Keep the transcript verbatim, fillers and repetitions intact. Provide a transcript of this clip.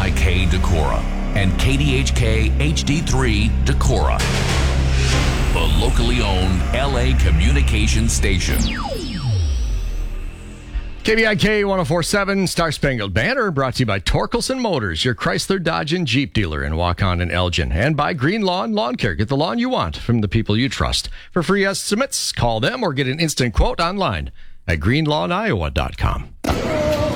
I K Decorah and K D H K H D three Decorah, the locally owned L A communication station. K B I K one oh four point seven Star Spangled Banner brought to you by Torkelson Motors, your Chrysler, Dodge, and Jeep dealer in Waukon and Elgin. And by Green Lawn Lawn Care. Get the lawn you want from the people you trust. For free estimates, call them or get an instant quote online at green lawn iowa dot com.